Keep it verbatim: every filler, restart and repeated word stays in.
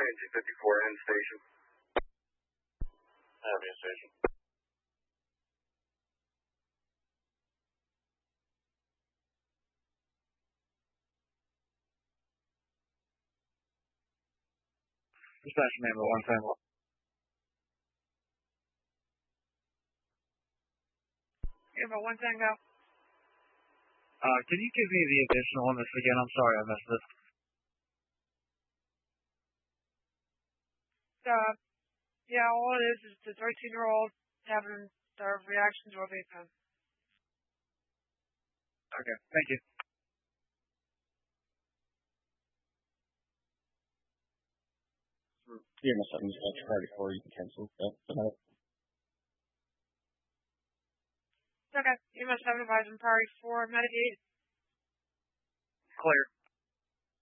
N G fifty-four end station. I have end station. Dispatch member one Tango. Number one Tango. Uh, can you give me the additional on this again? I'm sorry I missed it. Uh, yeah, all it is is the thirteen-year-old having the reaction to a vape pen. Okay, thank you. Yeah, no, something's got to try before you can cancel. Yeah, Okay, E M S seven advising priority four, Medicaid. Clear.